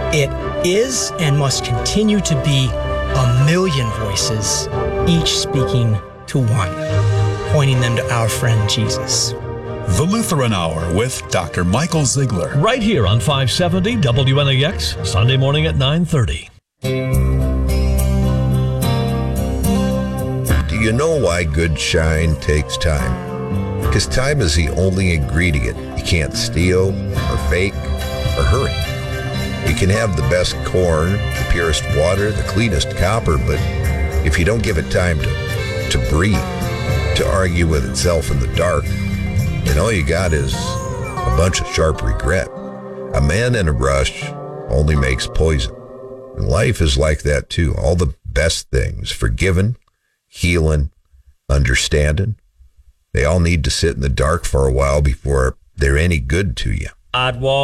It is and must continue to be a million voices, each speaking to one, pointing them to our friend Jesus. The Lutheran Hour with Dr. Michael Ziegler. Right here on 570 WNAX, Sunday morning at 9:30. Do you know why good shine takes time? Because time is the only ingredient you can't steal or fake or hurry. You can have the best corn, the purest water, the cleanest copper, but if you don't give it time to breathe, to argue with itself in the dark, then all you got is a bunch of sharp regret. A man in a rush only makes poison. And life is like that too. All the best things, forgiving, healing, understanding, they all need to sit in the dark for a while before they're any good to you. I'd walk